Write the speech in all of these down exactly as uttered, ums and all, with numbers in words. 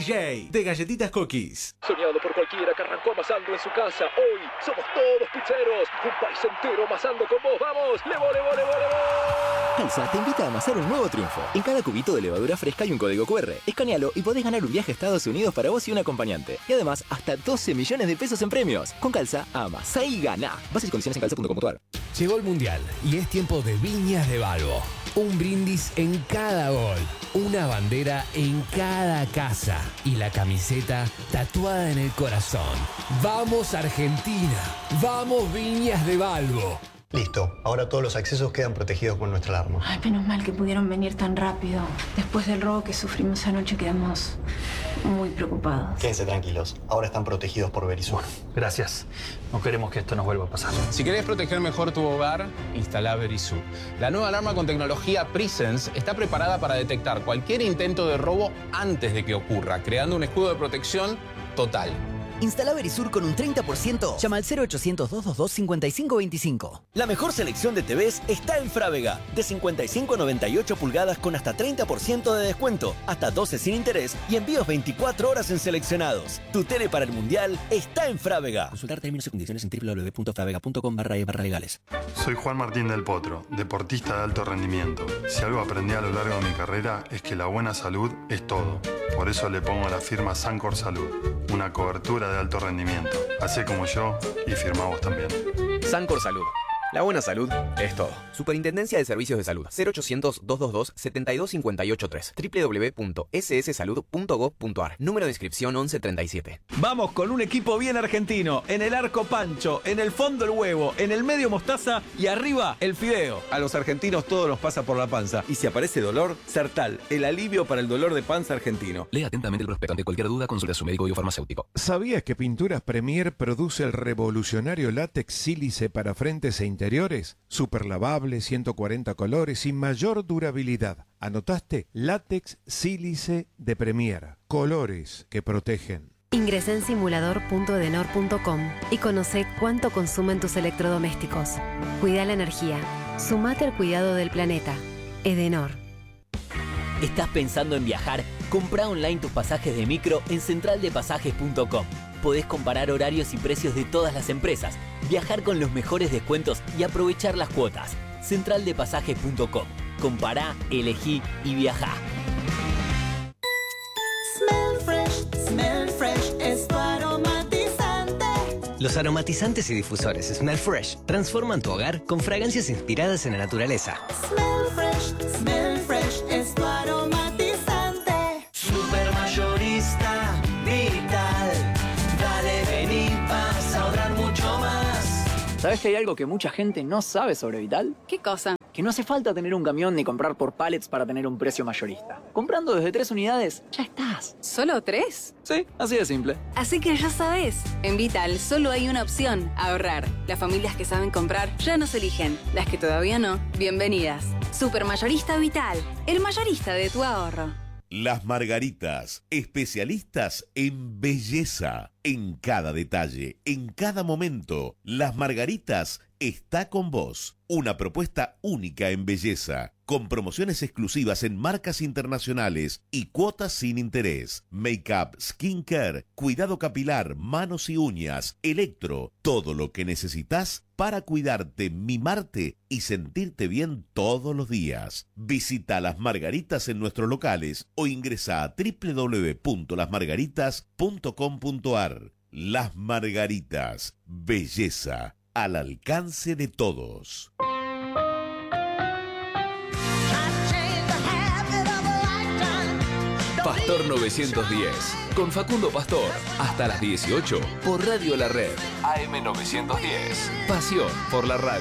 J de Galletitas Cookies. Soñado por cualquiera que arrancó amasando en su casa. Hoy somos todos pizzeros. Un país entero amasando con vos. ¡Vamos! ¡Levo, levo, levo, levo! Calza te invita a amasar un nuevo triunfo. En cada cubito de levadura fresca hay un código cu erre. Escanealo y podés ganar un viaje a Estados Unidos para vos y un acompañante. Y además, hasta doce millones de pesos en premios. Con Calza, amasá y gana. Bases y condiciones en calza punto com punto a r. Llegó el Mundial y es tiempo de Viñas de Balbo. Un brindis en cada gol, una bandera en cada casa y la camiseta tatuada en el corazón. ¡Vamos Argentina! ¡Vamos Viñas de Balbo! Listo, ahora todos los accesos quedan protegidos con nuestra alarma. Ay, menos mal que pudieron venir tan rápido. Después del robo que sufrimos anoche quedamos muy preocupados. Quédense tranquilos, ahora están protegidos por Verisur. Gracias. No queremos que esto nos vuelva a pasar. Si querés proteger mejor tu hogar, instala Verisur. La nueva alarma con tecnología Presence está preparada para detectar cualquier intento de robo antes de que ocurra, creando un escudo de protección total. Instala Verisur con un treinta por ciento. Llama al cero ochocientos, dos dos dos, cinco cinco dos cinco. La mejor selección de T Vs está en Frávega. De cincuenta y cinco a noventa y ocho pulgadas con hasta treinta por ciento de descuento, hasta doce sin interés y envíos veinticuatro horas en seleccionados. Tu tele para el Mundial está en Frávega. Consultar términos y condiciones en doble u doble u doble u punto fravega punto com barra e barra legales. Soy Juan Martín del Potro, deportista de alto rendimiento. Si algo aprendí a lo largo de mi carrera es que la buena salud es todo. Por eso le pongo la firma Sancor Salud, una cobertura de alto rendimiento. Hacé como yo y firmá vos también. Sancor Salud. La buena salud es todo. Superintendencia de Servicios de Salud. cero ochocientos, dos dos dos, siete dos cinco ocho tres. doble u doble u doble u punto ese ese salud punto gov punto a r. Número de inscripción once treinta y siete. Vamos con un equipo bien argentino. En el arco Pancho, en el fondo el huevo, en el medio mostaza y arriba el fideo. A los argentinos todo nos pasa por la panza. Y si aparece dolor, Sertal, el alivio para el dolor de panza argentino. Lea atentamente el prospecto. Ante cualquier duda, consulte a su médico biofarmacéutico. ¿Sabías que Pinturas Premier produce el revolucionario látex sílice para frentes e interiores? Super lavable, ciento cuarenta colores y mayor durabilidad. ¿Anotaste? Látex sílice de Premier. Colores que protegen. Ingresá en simulador punto edenor punto com y conoce cuánto consumen tus electrodomésticos. Cuida la energía. Sumate al cuidado del planeta. Edenor. ¿Estás pensando en viajar? Comprá online tus pasajes de micro en central de pasajes punto com. Podés comparar horarios y precios de todas las empresas, viajar con los mejores descuentos y aprovechar las cuotas. central de pasajes punto com. Compará, elegí y viajá. Smell fresh, smell fresh es tu aromatizante. Los aromatizantes y difusores Smell Fresh transforman tu hogar con fragancias inspiradas en la naturaleza. Smell fresh, smell fresh es tu aromatizante. Supermayorista Vital. Dale, vení, vas a ahorrar mucho más. ¿Sabés que hay algo que mucha gente no sabe sobre Vital? ¿Qué cosa? Que no hace falta tener un camión ni comprar por pallets para tener un precio mayorista. Comprando desde tres unidades, ya estás. ¿Solo tres? Sí, así de simple. Así que ya sabes, en Vital solo hay una opción, ahorrar. Las familias que saben comprar ya nos eligen. Las que todavía no, bienvenidas. Supermayorista Vital, el mayorista de tu ahorro. Las Margaritas, especialistas en belleza, en cada detalle, en cada momento. Las Margaritas está con vos. Una propuesta única en belleza, con promociones exclusivas en marcas internacionales y cuotas sin interés. Make-up, skincare, cuidado capilar, manos y uñas, electro, todo lo que necesitas para cuidarte, mimarte y sentirte bien todos los días. Visita Las Margaritas en nuestros locales o ingresa a doble u doble u doble u punto las margaritas punto com punto a r. Las Margaritas, belleza al alcance de todos. Pastor novecientos diez, con Facundo Pastor, hasta las dieciocho, por Radio La Red, A M novecientos diez, pasión por la radio.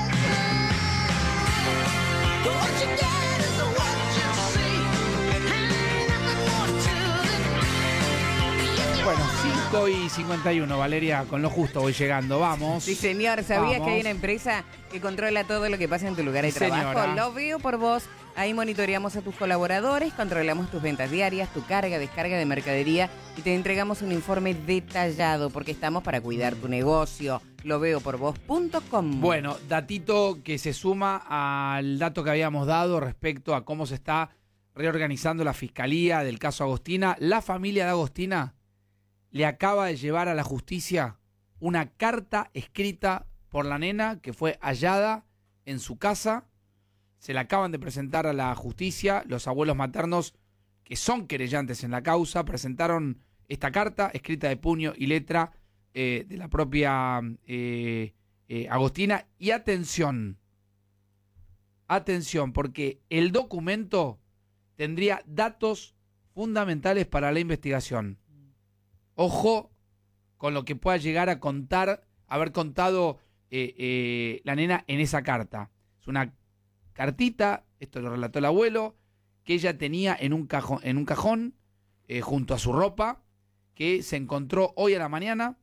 Bueno, cinco y cincuenta y uno, Valeria, con lo justo voy llegando, vamos. Sí, señor, ¿sabías Vamos. que hay una empresa que controla todo lo que pasa en tu lugar de Sí, trabajo? señora. Lo veo por vos. Ahí monitoreamos a tus colaboradores, controlamos tus ventas diarias, tu carga, descarga de mercadería y te entregamos un informe detallado porque estamos para cuidar tu negocio. Lo veo por vos punto com. Bueno, datito que se suma al dato que habíamos dado respecto a cómo se está reorganizando la fiscalía del caso Agostina. La familia de Agostina le acaba de llevar a la justicia una carta escrita por la nena que fue hallada en su casa. Se la acaban de presentar a la justicia. Los abuelos maternos, que son querellantes en la causa, presentaron esta carta escrita de puño y letra eh, de la propia eh, eh, Agostina. Y atención, atención, porque el documento tendría datos fundamentales para la investigación. Ojo con lo que pueda llegar a contar, haber contado eh, eh, la nena en esa carta. Es una cartita, esto lo relató el abuelo, que ella tenía en un cajón, en un cajón eh, junto a su ropa, que se encontró hoy a la mañana.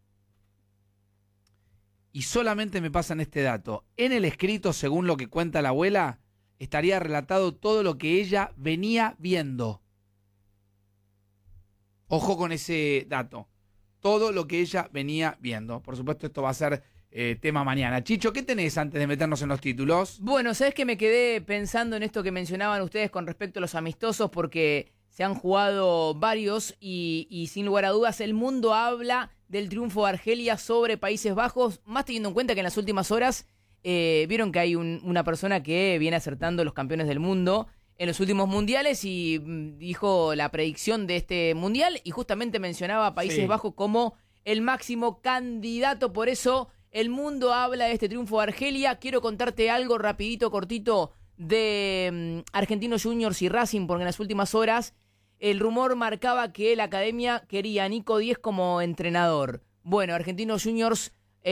Y solamente me pasan este dato. En el escrito, según lo que cuenta la abuela, estaría relatado todo lo que ella venía viendo. Ojo con ese dato. Todo lo que ella venía viendo. Por supuesto, esto va a ser eh, tema mañana. Chicho, ¿qué tenés antes de meternos en los títulos? Bueno, ¿sabés que me quedé pensando en esto que mencionaban ustedes con respecto a los amistosos? Porque se han jugado varios y, y sin lugar a dudas el mundo habla del triunfo de Argelia sobre Países Bajos, más teniendo en cuenta que en las últimas horas eh, vieron que hay un, una persona que viene acertando los campeones del mundo en los últimos mundiales y mm, dijo la predicción de este mundial y justamente mencionaba a Países Sí. Bajos como el máximo candidato. Por eso el mundo habla de este triunfo de Argelia. Quiero contarte algo rapidito, cortito de mm, Argentinos Juniors y Racing, porque en las últimas horas el rumor marcaba que la academia quería a Nico Díez como entrenador. Bueno, Argentinos Juniors...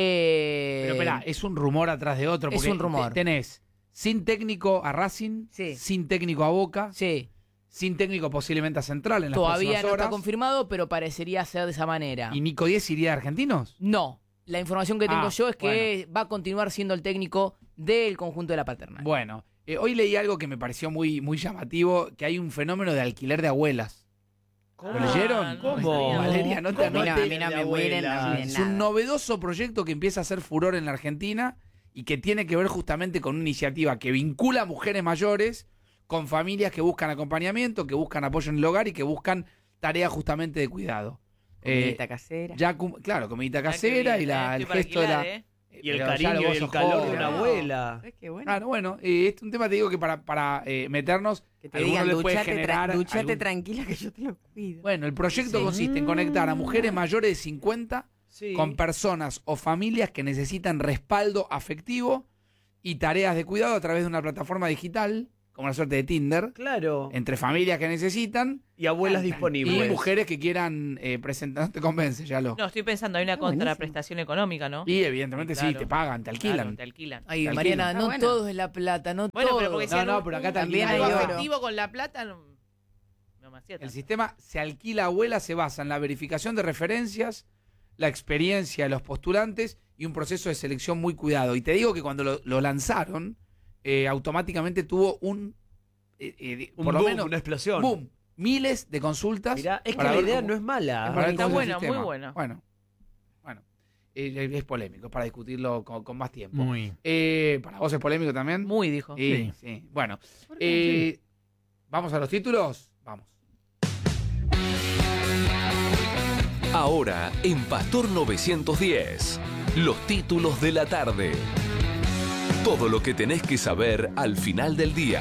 Eh, Pero espera, es un rumor atrás de otro. Es porque un rumor. te- Tenés sin técnico a Racing, Sí. sin técnico a Boca, Sí. sin técnico posiblemente a Central en las Todavía próximas no horas. está confirmado, pero parecería ser de esa manera. ¿Y Nico Díez iría de Argentinos? No, la información que tengo Ah, yo es que va a continuar siendo el técnico del conjunto de la Paternal. Bueno, eh, hoy leí algo que me pareció muy, muy llamativo, que hay un fenómeno de alquiler de abuelas. ¿Lo leyeron? ¿Cómo? Valeria, no te ¿Cómo? anotes. A mí no me mueren, no me Es nada. un novedoso proyecto que empieza a hacer furor en la Argentina y que tiene que ver justamente con una iniciativa que vincula a mujeres mayores con familias que buscan acompañamiento, que buscan apoyo en el hogar y que buscan tareas justamente de cuidado. Comidita Eh, casera. Ya, cum- claro, comidita casera y la, el gesto de la... ¿eh? Y el Pero cariño ya y vos el sos calor joven, de una ¿no? abuela. Claro, bueno, eh, este es un tema, te digo, que para, para eh, meternos, Que te a algunos digan, les puede duchate, tra- generar... duchate algún- tranquila que yo te lo cuido. Bueno, el proyecto Sí. consiste en conectar a mujeres mayores de cincuenta Sí. con personas o familias que necesitan respaldo afectivo y tareas de cuidado a través de una plataforma digital, como una suerte de Tinder, Claro. entre familias que necesitan Y abuelas y disponibles. mujeres que quieran eh, presentar. No te convence, ya lo. No, estoy pensando, hay una contraprestación económica, ¿no? Y evidentemente sí, Claro. te pagan, te alquilan. Claro, te alquilan. Ay, Te Mariana, alquilan. no Ah, bueno. todo es la plata, no Bueno, todo. pero porque si No, algo- no, pero acá te También alquilan. hay algo oro. afectivo con la plata, no, no me acierta. El sistema Se Alquila Abuela se basa en la verificación de referencias, la experiencia de los postulantes y un proceso de selección muy cuidado. Y te digo que cuando lo, lo lanzaron, eh, automáticamente tuvo un, eh, eh, Un por lo boom, menos, una explosión. boom, miles de consultas. Mirá, es que para la ver idea cómo- no es mala. para ver Está cómo es el buena, muy sistema. buena. Bueno, bueno, eh, es polémico, es para discutirlo con, con más tiempo. Muy. Eh, ¿Para vos es polémico también? Muy, dijo. Sí, sí. Bueno, eh, ¿vamos a los títulos? Vamos. Ahora en Pastor novecientos diez, los títulos de la tarde. Todo lo que tenés que saber al final del día.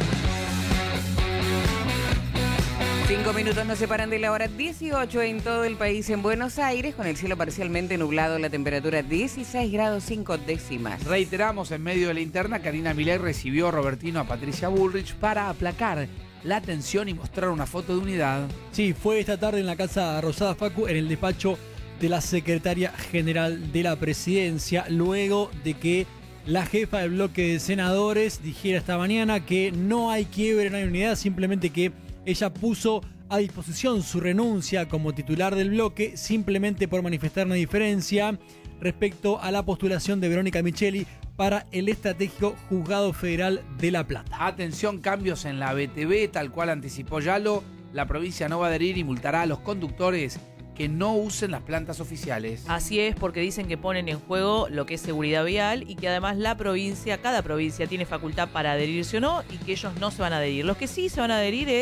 Cinco minutos nos separan de la hora dieciocho en todo el país. En Buenos Aires, con el cielo parcialmente nublado, la temperatura dieciséis grados cinco décimas. Reiteramos, en medio de la interna, Karina Milei recibió a Robertino a Patricia Bullrich para aplacar la tensión y mostrar una foto de unidad. Sí, fue esta tarde en la Casa Rosada, Facu, en el despacho de la secretaria general de la presidencia, luego de que la jefa del bloque de senadores dijera esta mañana que no hay quiebre, no hay unidad, simplemente que ella puso a disposición su renuncia como titular del bloque simplemente por manifestar una diferencia respecto a la postulación de Verónica Micheli para el estratégico Juzgado Federal de La Plata. Atención, cambios en la B T V, tal cual anticipó Yalo. La provincia no va a adherir y multará a los conductores que no usen las plantas oficiales. Así es, porque dicen que ponen en juego lo que es seguridad vial y que además la provincia, cada provincia tiene facultad para adherirse o no y que ellos no se van a adherir. Los que sí se van a adherir es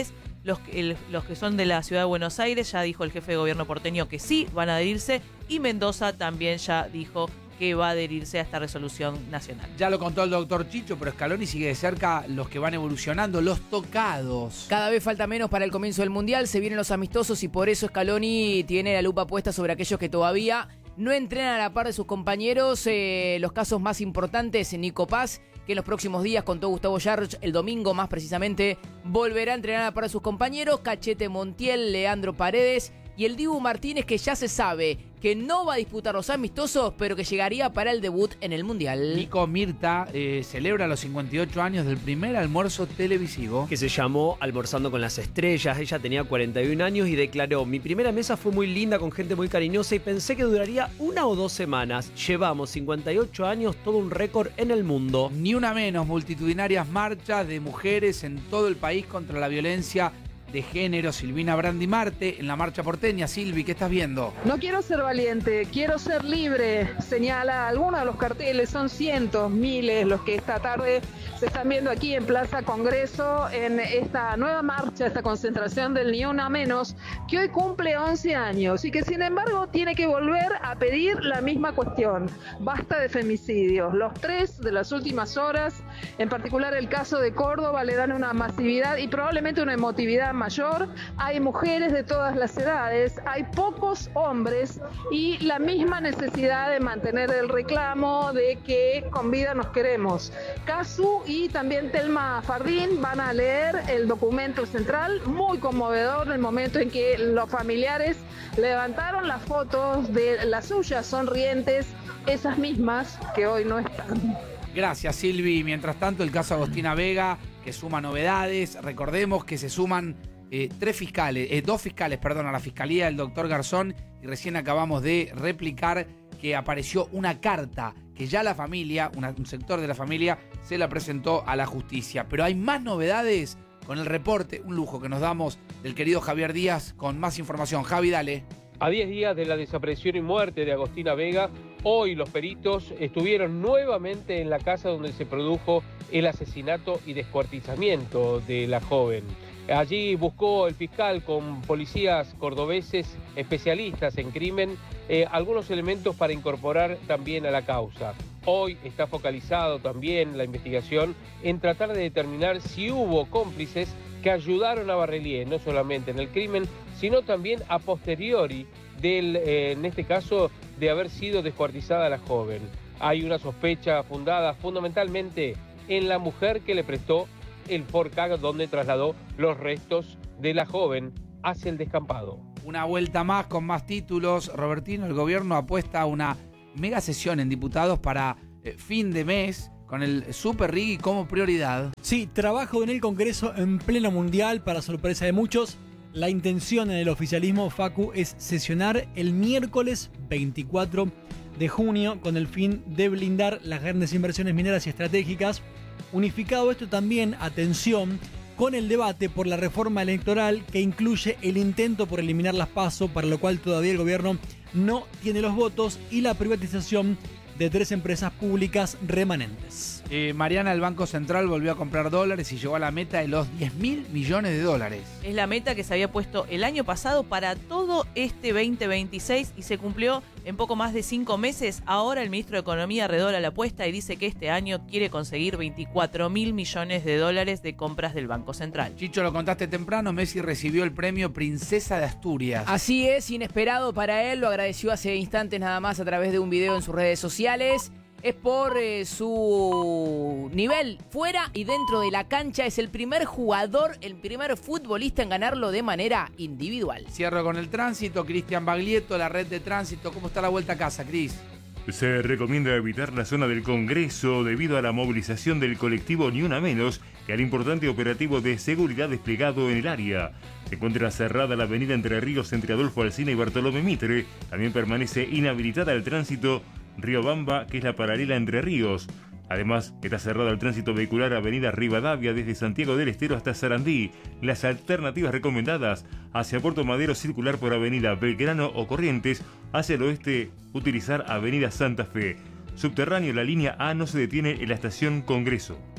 Los, el, los que son de la ciudad de Buenos Aires, ya dijo el jefe de gobierno porteño que sí van a adherirse, y Mendoza también ya dijo que va a adherirse a esta resolución nacional. Ya lo contó el doctor Chicho, pero Scaloni sigue de cerca los que van evolucionando, los tocados. Cada vez falta menos para el comienzo del Mundial, se vienen los amistosos y por eso Scaloni tiene la lupa puesta sobre aquellos que todavía no entrenan a la par de sus compañeros. Eh, los casos más importantes, Nico Paz, que en los próximos días, contó Gustavo Yarch, el domingo más precisamente, volverá a entrenar a la par de sus compañeros. Cachete Montiel, Leandro Paredes y el Dibu Martínez, que ya se sabe que no va a disputar los amistosos, pero que llegaría para el debut en el Mundial. Nico Mirta eh, celebra los cincuenta y ocho años del primer almuerzo televisivo, que se llamó Almorzando con las Estrellas. Ella tenía cuarenta y un años y declaró: mi primera mesa fue muy linda, con gente muy cariñosa, y pensé que duraría una o dos semanas. Llevamos cincuenta y ocho años, todo un récord en el mundo. Ni una menos, multitudinarias marchas de mujeres en todo el país contra la violencia de género. Silvina Brandi Marte en la marcha porteña. Silvi, ¿qué estás viendo? No quiero ser valiente, quiero ser libre, señala algunos de los carteles. Son cientos, miles los que esta tarde se están viendo aquí en Plaza Congreso, en esta nueva marcha, esta concentración del Ni Una Menos, que hoy cumple once años y que sin embargo tiene que volver a pedir la misma cuestión: basta de femicidios. Los tres de las últimas horas, en particular el caso de Córdoba, le dan una masividad y probablemente una emotividad mayor. Hay mujeres de todas las edades, hay pocos hombres y la misma necesidad de mantener el reclamo de que con vida nos queremos. Casu y también Telma Fardín van a leer el documento central, muy conmovedor, el momento en que los familiares levantaron las fotos de las suyas sonrientes, esas mismas que hoy no están. Gracias, Silvi. Mientras tanto, el caso Agostina Vega, que suma novedades. Recordemos que se suman eh, tres fiscales, eh, dos fiscales, perdón, a la fiscalía del doctor Garzón, y recién acabamos de replicar que apareció una carta que ya la familia, una, un sector de la familia, se la presentó a la justicia. Pero hay más novedades con el reporte, un lujo que nos damos, del querido Javier Díaz, con más información. Javi, dale. A diez días de la desaparición y muerte de Agostina Vega, hoy los peritos estuvieron nuevamente en la casa donde se produjo el asesinato y descuartizamiento de la joven. Allí buscó el fiscal, con policías cordobeses especialistas en crimen, eh, algunos elementos para incorporar también a la causa. Hoy está focalizado también la investigación en tratar de determinar si hubo cómplices que ayudaron a Barrelier, no solamente en el crimen, sino también a posteriori del, eh, en este caso, de haber sido descuartizada la joven. Hay una sospecha fundada fundamentalmente en la mujer que le prestó el Ford Ka, donde trasladó los restos de la joven hacia el descampado. Una vuelta más con más títulos. Robertino, el gobierno apuesta a una mega sesión en diputados para eh, fin de mes, con el Super Rigui como prioridad. Sí, trabajo en el Congreso en pleno mundial, para sorpresa de muchos. La intención en el oficialismo, Facu, es sesionar el miércoles veinticuatro de junio con el fin de blindar las grandes inversiones mineras y estratégicas. Unificado esto también, atención, con el debate por la reforma electoral, que incluye el intento por eliminar las PASO, para lo cual todavía el gobierno no tiene los votos, y la privatización de tres empresas públicas remanentes. Eh, Mariana, el Banco Central volvió a comprar dólares y llegó a la meta de los diez mil millones de dólares. Es la meta que se había puesto el año pasado para todo este veinte veintiséis y se cumplió en poco más de cinco meses. Ahora el ministro de Economía redobla la apuesta y dice que este año quiere conseguir veinticuatro mil millones de dólares de compras del Banco Central. Chicho, lo contaste temprano, Messi recibió el premio Princesa de Asturias. Así es, inesperado para él, lo agradeció hace instantes nada más a través de un video en sus redes sociales. Es por eh, su nivel fuera y dentro de la cancha. Es el primer jugador, el primer futbolista en ganarlo de manera individual. Cierro con el tránsito. Cristian Baglietto, la red de tránsito. ¿Cómo está la vuelta a casa, Cris? Se recomienda evitar la zona del Congreso debido a la movilización del colectivo Ni Una Menos y al importante operativo de seguridad desplegado en el área. Se encuentra cerrada la avenida Entre Ríos entre Adolfo Alsina y Bartolomé Mitre. También permanece inhabilitada el tránsito Riobamba, que es la paralela Entre Ríos. Además, está cerrado el tránsito vehicular avenida Rivadavia desde Santiago del Estero hasta Sarandí. Las alternativas recomendadas: hacia Puerto Madero circular por avenida Belgrano o Corrientes, hacia el oeste utilizar avenida Santa Fe. Subterráneo, la línea A no se detiene en la estación Congreso.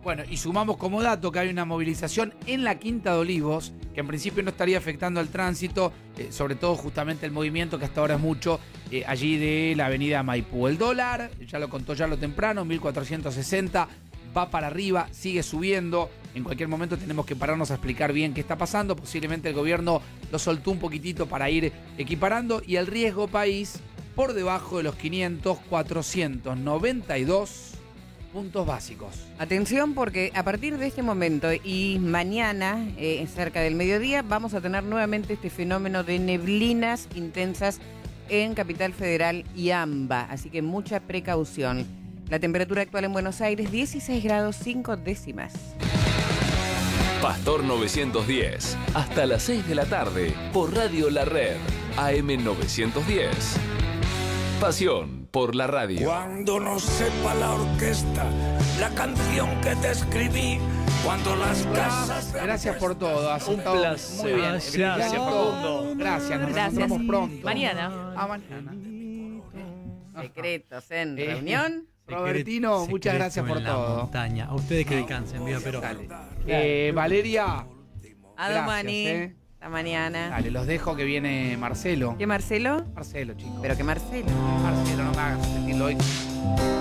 Bueno, y sumamos como dato que hay una movilización en la Quinta de Olivos, que en principio no estaría afectando al tránsito, eh, sobre todo justamente el movimiento que hasta ahora es mucho, eh, allí de la avenida Maipú. El dólar, ya lo contó ya lo temprano, mil cuatrocientos sesenta, va para arriba, sigue subiendo. En cualquier momento tenemos que pararnos a explicar bien qué está pasando. Posiblemente el gobierno lo soltó un poquitito para ir equiparando. Y el riesgo país por debajo de los quinientos, cuatrocientos noventa y dos puntos básicos. Atención, porque a partir de este momento y mañana, eh, cerca del mediodía, vamos a tener nuevamente este fenómeno de neblinas intensas en Capital Federal y AMBA. Así que mucha precaución. La temperatura actual en Buenos Aires, dieciséis grados cinco décimas. Pastor novecientos diez, hasta las seis de la tarde, por Radio La Red, A M novecientos diez. Pasión por la radio. Cuando no sepa la orquesta, la canción que te escribí, cuando las casas... Gracias por todo. Has Un estado placer. muy bien. Gracias, Facundo. Gracias, nos Gracias. encontramos pronto. Mañana. A mañana. Secretos en Eh, reunión. Robertino, muchas gracias por en la todo. montaña. A ustedes que descansen, viva pero. Eh, Valeria. A gracias, Domani. eh. Hasta mañana. Dale, los dejo que viene Marcelo. ¿Qué Marcelo? Marcelo, chicos. Pero que Marcelo. Marcelo, no me hagas sentirlo hoy.